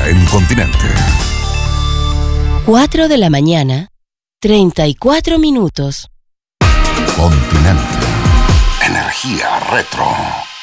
hora en Continente. 4 de la mañana, 34 minutos. Continente. Energía retro.